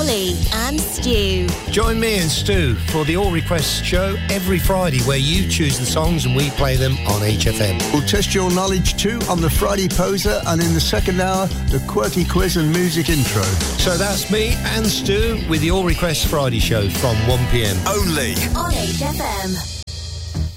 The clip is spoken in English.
Ollie and Stu. Join me and Stu for the All Requests show every Friday, where you choose the songs and we play them on HFM. We'll test your knowledge too on the Friday Poser, and in the second hour, the Quirky Quiz and Music Intro. So that's me and Stu with the All Requests Friday show from 1pm. Only on HFM.